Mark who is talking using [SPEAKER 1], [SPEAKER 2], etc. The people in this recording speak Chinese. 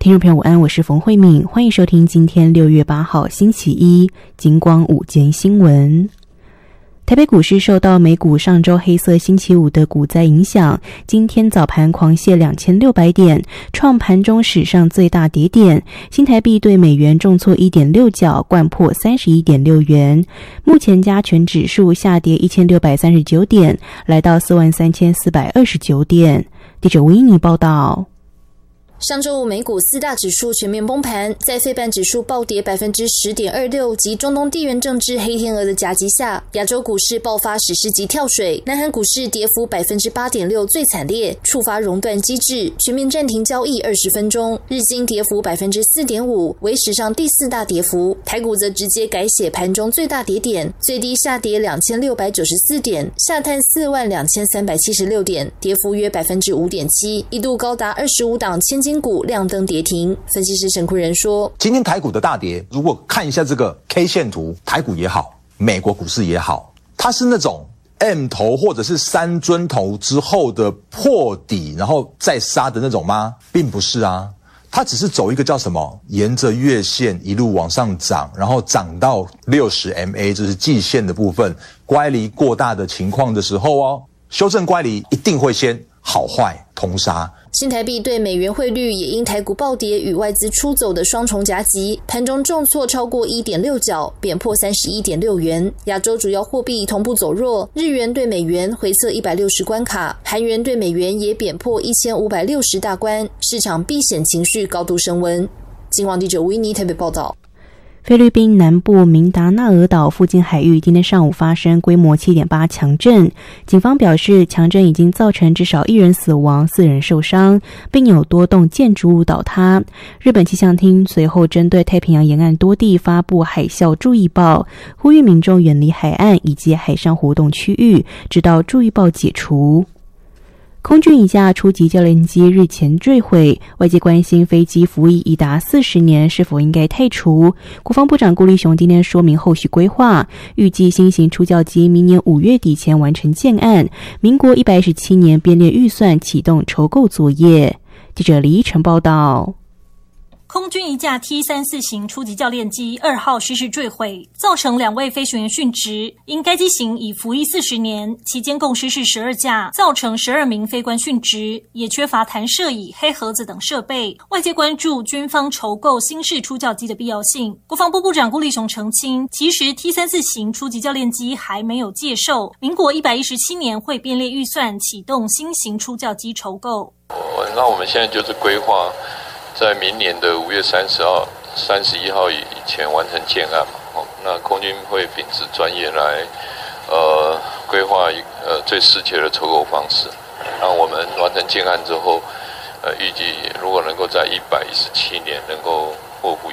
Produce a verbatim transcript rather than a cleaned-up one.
[SPEAKER 1] 听众朋友午安，我是冯慧敏，欢迎收听今天六月八号星期一金光午间新闻。台北股市受到美股上周黑色星期五的股灾影响，今天早盘狂泻两千六百点，创盘中史上最大跌点。新台币对美元重挫 一点六 角，掼破 三十一点六 元。目前加权指数下跌一千六百三十九点，来到 四万三千四百二十九点。记者维尼报道。
[SPEAKER 2] 上周五美股四大指数全面崩盘，在费半指数暴跌 百分之十点二六 及中东地缘政治黑天鹅的夹击下，亚洲股市爆发史诗级跳水，南韩股市跌幅 百分之八点六 最惨烈，触发熔断机制，全面暂停交易二十分钟，日经跌幅 百分之四点五 为史上第四大跌幅，台股则直接改写盘中最大跌点，最低下跌两千六百九十四点，下探 四万两千三百七十六点，跌幅约 百分之五点七， 一度高达二十五档千金股亮灯跌停。分析师陈坤仁说，
[SPEAKER 3] 今天台股的大跌，如果看一下这个 K 线图，台股也好，美国股市也好，它是那种 M 头或者是三尊头之后的破底然后再杀的那种吗？并不是啊，它只是走一个叫什么，沿着月线一路往上涨，然后涨到 六十 M A， 这是季线的部分，乖离过大的情况的时候哦，修正乖离一定会先好坏通杀。
[SPEAKER 2] 新台币对美元汇率也因台股暴跌与外资出走的双重夹击，盘中重挫超过 一点六 角，贬破 三十一点六 元。亚洲主要货币同步走弱，日元对美元回测一百六十关卡，韩元对美元也贬破一千五百六十大关，市场避险情绪高度升温。金广记者维尼台北报道。
[SPEAKER 1] 菲律宾南部明达纳俄岛附近海域今天上午发生规模 七点八 强震，警方表示强震已经造成至少一人死亡，四人受伤，并有多栋建筑物倒塌。日本气象厅随后针对太平洋沿岸多地发布海啸注意报，呼吁民众远离海岸以及海上活动区域，直到注意报解除。空军一架初级教练机日前坠毁，外界关心飞机服役已达四十年是否应该汰除。国防部长顾立雄今天说明后续规划，预计新型初教机明年五月底前完成建案，民国一百一十七年编列预算启动筹购作业。记者李依晨报道。
[SPEAKER 4] 空军一架 T 三十四 型初级教练机二号失事坠毁，造成两位飞行员殉职。因该机型已服役四十年，期间共失事十二架，造成十二名飞官殉职，也缺乏弹射椅、黑盒子等设备。外界关注军方筹购新式初教机的必要性。国防部部长顾立雄澄清，其实 T 三十四 型初级教练机还没有借售，民国一百一十七年会编列预算启动新型初教机筹购。
[SPEAKER 5] 那我们现在就是规划在明年的五月三十号、三十一号以前完成建案嘛，哦，那空军会秉持专业来，呃，规划一呃最适切的筹购方式。那我们完成建案之后，呃，预计如果能够在一百一十七年能够获付